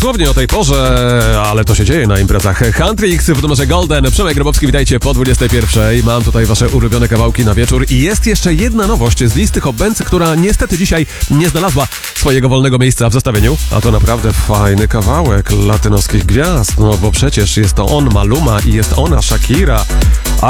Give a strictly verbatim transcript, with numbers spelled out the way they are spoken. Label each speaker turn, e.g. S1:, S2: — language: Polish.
S1: Słownie o tej porze, ale to się dzieje na imprezach. Huntrix w numerze Golden. Przemek Grabowski, witajcie po dwudziestej pierwszej. Mam tutaj wasze ulubione kawałki na wieczór i jest jeszcze jedna nowość z listy Hot Bands, która niestety dzisiaj nie znalazła swojego wolnego miejsca w zestawieniu. A to naprawdę fajny kawałek latynoskich gwiazd, no bo przecież jest to on Maluma i jest ona Shakira.